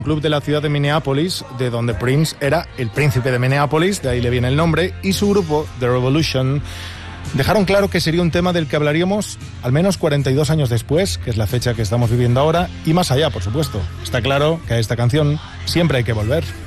club de la ciudad de Minneapolis, de donde Prince era el príncipe de Minneapolis, de ahí le viene el nombre, y su grupo, The Revolution, dejaron claro que sería un tema del que hablaríamos al menos 42 años después, que es la fecha que estamos viviendo ahora, y más allá, por supuesto. Está claro que a esta canción siempre hay que volver.